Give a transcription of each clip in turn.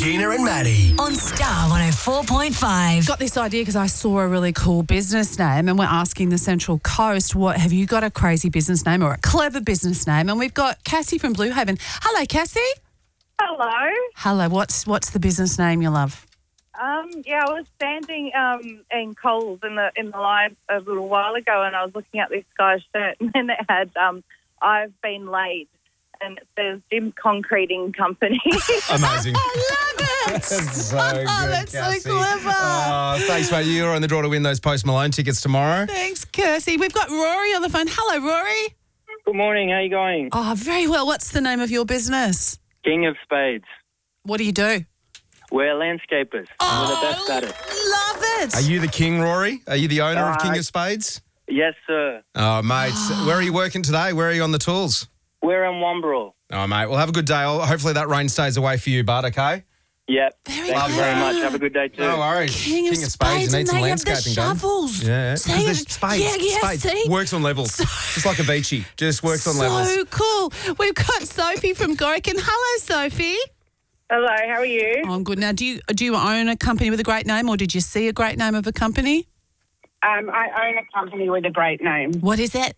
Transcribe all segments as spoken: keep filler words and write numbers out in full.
Gina and Maddie. On Star one oh four point five. Got this idea because I saw a really cool business name and we're asking the Central Coast, what have you got a crazy business name or a clever business name? And we've got Cassie from Blue Haven. Hello, Cassie. Hello. Hello. What's what's the business name you love? Um, yeah, I was standing um, in Coles in the in the line a little while ago, and I was looking at this guy's shirt, and then it had um, "I've been laid," and it says Jim Concreting Company. Amazing. I love it. That's so good, Oh, that's so Cassie. clever. Oh, thanks, mate. You're on the draw to win those Post Malone tickets tomorrow. Thanks, Kirsty. We've got Rory on the phone. Hello, Rory. Good morning. How you going? Oh, very well. What's the name of your business? King of Spades. What do you do? We're landscapers. Oh, We're the best at it. Love it. Are you the king, Rory? Are you the owner of Uh, King of Spades? Yes, sir. Oh, mate. Where are you working today? Where are you on the tools? We're in Wombrel. Oh, mate. Well, have a good day. Oh, hopefully that rain stays away for you, bud, okay? Yep. Very Thank you very clever. much. Have a good day too. No worries. King of Spades, you and need some they have the landscaping done. shovels. Yeah. See, Because there's spades. yeah, yeah, spades. see? Works on levels. Just like a Avicii. Just works on levels. So cool. We've got Sophie from Gorican. Hello, Sophie. Hello, how are you? Oh, I'm good. Now, do you do you own a company with a great name, or did you see a great name of a company? Um, I own a company with a great name. What is it?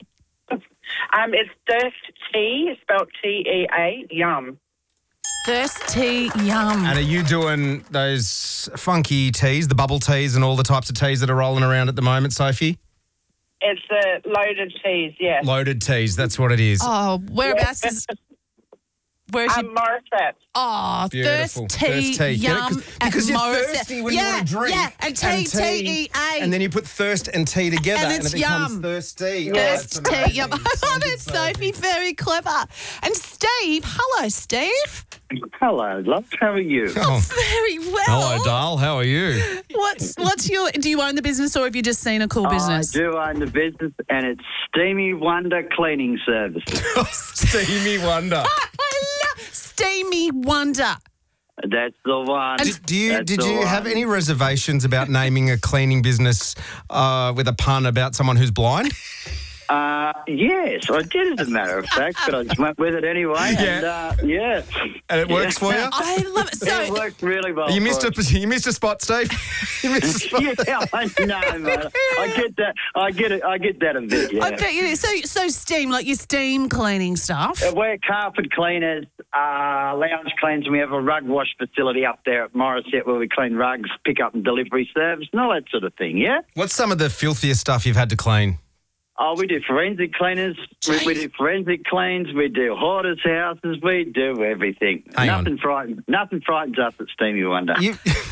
Um, it's Thirst Tea, spelled T E A, Yum. Thirst Tea Yum. And are you doing those funky teas, the bubble teas and all the types of teas that are rolling around at the moment, Sophie? It's the loaded teas, yes. Loaded teas, that's what it is. Oh, whereabouts is... Where's Um, your... Morisset. Oh, Beautiful. Thirst Tea Thirst tea. Get it? Yum 'Cause- at because you're Morisset. thirsty when yeah, you want to drink. Yeah, and T T E A. And then you put thirst and tea together And and, it's it becomes yum. thirsty. Thirst oh, Tea that's Yum. I amazing. love it, Sophie. Very clever. And Steve. Hello, Steve. Hello, love. How are you? Oh. Very well. Hello, Dal. How are you? What's what's your? Do you own the business, or have you just seen a cool business? I do own the business, and it's Steamy Wonder Cleaning Services. Steamy Wonder. I love Steamy Wonder. That's the one. Did, do you That's did the you one. have any reservations about naming a cleaning business uh, with a pun about someone who's blind? Uh, yes, I did, as a matter of fact, but I just went with it anyway. And, uh, yeah. And it works for you? I love it. So It worked really well. You missed for a you missed a spot, Steve. You missed a spot. us. Yeah, I know, mate. I get that. I get it. I get that a bit. Yeah. I bet you. So so steam, like your steam cleaning stuff. Uh, We're carpet cleaners, uh, lounge cleaners, and we have a rug wash facility up there at Morisset where we clean rugs, pick up and delivery service, and all that sort of thing. Yeah. What's some of the filthiest stuff you've had to clean? Oh, we do forensic cleaners. We, we do forensic cleans. We do hoarders' houses. We do everything. Hang on. nothing frightens. Nothing frightens us at Steamy Wonder. You,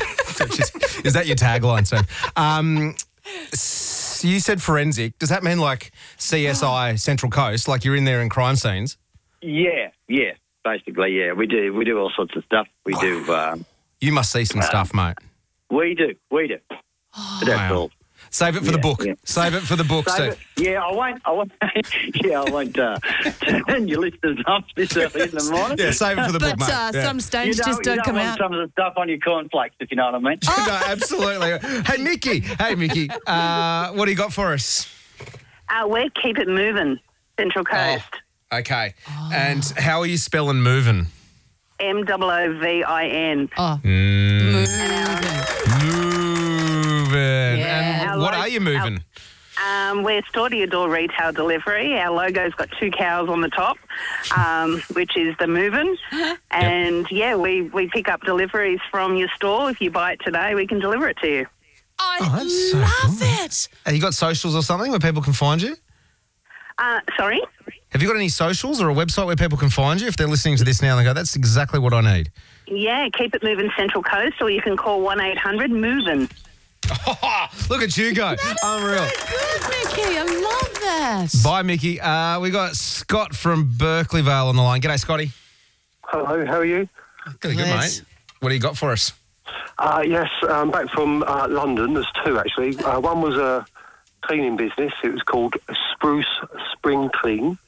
is that your tagline, Steve? Um, s- you said forensic. Does that mean like C S I Central Coast, like you're in there in crime scenes? Yeah, yeah. Basically, yeah. We do. We do all sorts of stuff. We do. Um, You must see some stuff, mate. we do. We do. But that's Wow. all. Save it for the Yeah, book. yeah. Save it for the book, Save Steve. it. Yeah, I won't. I won't. Yeah, I won't. Uh, turn your listeners off this early in the morning. Yeah, save it for the book, But mate. uh, Yeah. some You stains don't, just you don't don't come want out. some of the stuff on your cornflakes, if you know what I mean. No, absolutely. Hey, Mickey. Hey, Mickey. Uh, what do you got for us? Uh, we're Keep It Moving, Central Coast. Okay. And how are you spelling moving? M O O V I N. Oh, Mm. moving. Moving. Yeah. And what Our are you moving? Um, we're store-to-your-door retail delivery. Our logo's got two cows on the top, um, which is the Movin'. And, yeah, we, we pick up deliveries from your store. If you buy it today, we can deliver it to you. I Oh, that's so love cool. it. Have you got socials or something where people can find you? Uh, sorry? Have you got any socials or a website where people can find you? If they're listening to this now and they go, that's exactly what I need. Yeah, Keep It Moving Central Coast, or you can call one eight hundred MOVIN'. Look at you go. Unreal. Good, Mickey. I love that. Bye, Mickey. Uh, we got Scott from Berkeley Vale on the line. G'day, Scotty. Hello, how are you? Good, good, Good. mate. What do you got for us? Uh, yes, um, back from uh, London. There's two, actually. Uh, one was a cleaning business. It was called Spruce Spring Clean.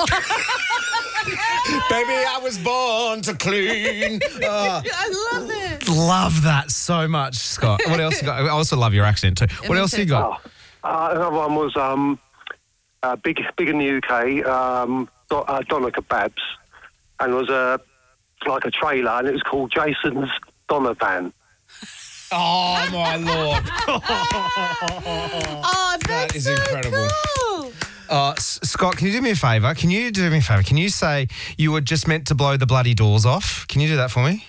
Baby, I was born to clean. Oh, I love it. love that so much, Scott. What else you got? I also love your accent too. What me else too. you got? Oh, uh, another one was um, uh, big, big in the U K, um, Do- uh, Doner Kebabs, and it was a like a trailer, and it was called Jason's Donovan. Oh, my Lord. Oh, that's That is so incredible. cool. Uh, S- Scott, can you do me a favour? Can you do me a favour? Can you say you were just meant to blow the bloody doors off? Can you do that for me?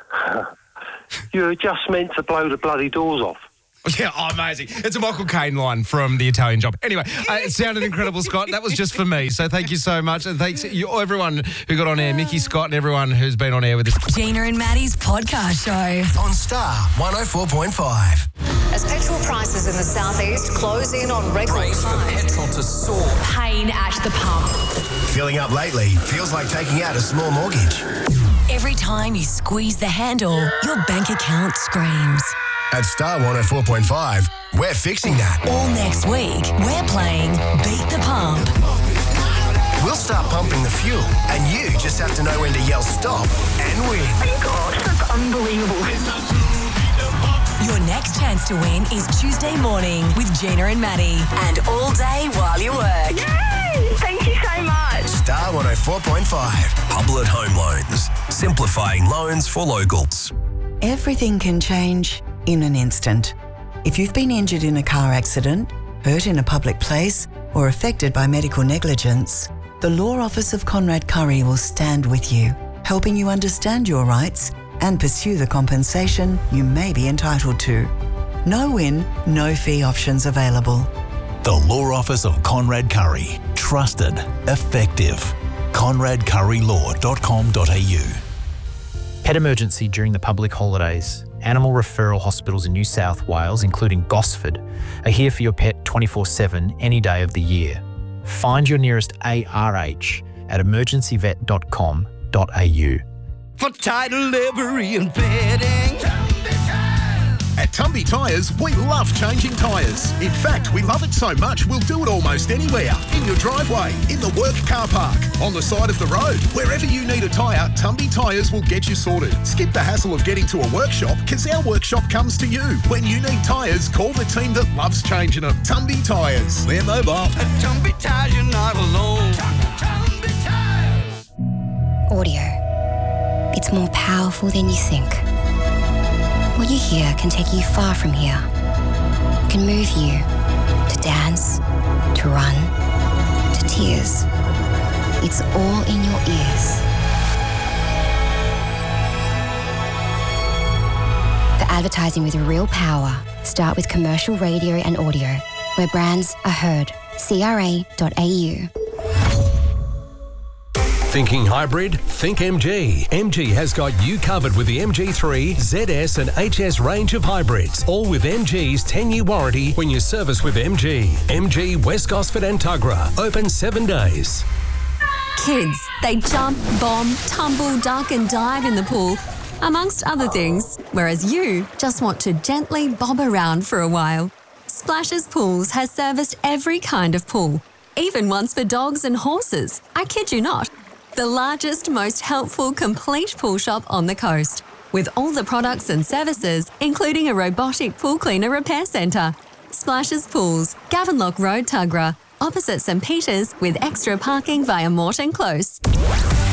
You were just meant to blow the bloody doors off. Yeah, oh, amazing. It's a Michael Caine line from The Italian Job. Anyway, uh, it sounded incredible, Scott. That was just for me. So thank you so much. And thanks to you, everyone who got on air, Mickey, Scott, and everyone who's been on air with us. Gina and Maddie's podcast show. On Star one oh four point five. As petrol prices in the southeast close in on record highs. Petrol to soar. Pain at the pump. Filling up lately feels like taking out a small mortgage. Every time you squeeze the handle, your bank account screams. At Star one oh four point five, we're fixing that. All next week, we're playing Beat the Pump. We'll start pumping the fuel, and you just have to know when to yell stop and win. Oh my gosh, that's unbelievable. Your next chance to win is Tuesday morning with Gina and Maddie. And all day while you work. Yay! Thank you so much. Star one oh four point five. Public Home Loans. Simplifying loans for locals. Everything can change in an instant. If you've been injured in a car accident, hurt in a public place, or affected by medical negligence, the Law Office of Conrad Curry will stand with you, helping you understand your rights and pursue the compensation you may be entitled to. No win, no fee options available. The Law Office of Conrad Curry. Trusted. Effective. conrad curry law dot com dot a u. Pet emergency during the public holidays. Animal referral hospitals in New South Wales, including Gosford, are here for your pet twenty-four seven any day of the year. Find your nearest A R H at emergency vet dot com dot a u. For title livery and fitting. At Tumby Tyres, we love changing tyres. In fact, we love it so much, we'll do it almost anywhere. In your driveway, in the work car park, on the side of the road. Wherever you need a tyre, Tumby Tyres will get you sorted. Skip the hassle of getting to a workshop, because our workshop comes to you. When you need tyres, call the team that loves changing them. Tumby Tyres. We're mobile. At Tumby Tyres, you're not alone. Tumby Tyres. Audio. It's more powerful than you think. What you hear can take you far from here. It can move you to dance, to run, to tears. It's all in your ears. For advertising with real power, start with commercial radio and audio, where brands are heard. C R A dot A U. Thinking hybrid? Think M G. M G has got you covered with the M G three, Z S and H S range of hybrids, all with M G's ten-year warranty when you service with M G. M G West Gosford and Tuggerah, open seven days. Kids, they jump, bomb, tumble, duck and dive in the pool, amongst other things, whereas you just want to gently bob around for a while. Splashes Pools has serviced every kind of pool, even ones for dogs and horses. I kid you not. The largest, most helpful, complete pool shop on the coast, with all the products and services, including a robotic pool cleaner repair centre. Splashes Pools, Gavenlock Road, Tuggerah, opposite St Peters, with extra parking via Morton Close.